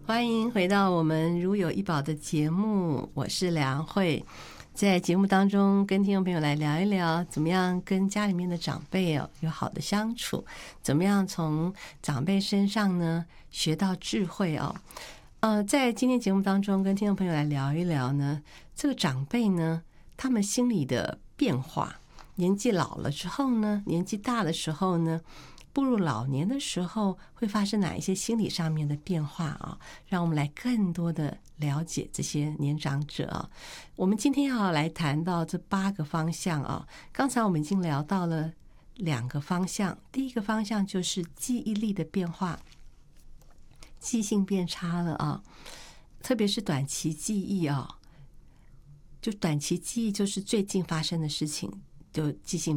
欢迎回到我们如有一宝的节目，我是梁慧。在节目当中跟听众朋友来聊一聊，怎么样跟家里面的长辈有好的相处，怎么样从长辈身上呢学到智慧在今天节目当中跟听众朋友来聊一聊呢，这个长辈呢他们心里的变化，年纪老了之后呢，年纪大的时候呢，步入老年的时候会发生哪一些心理上面的变化让我们来更多的了解这些年长者我们今天要来谈到这8个方向刚才我们已经聊到了2个方向，第一个方向就是记忆力的变化，记性变差了特别是短期记忆就短期记忆就是最近发生的事情就记性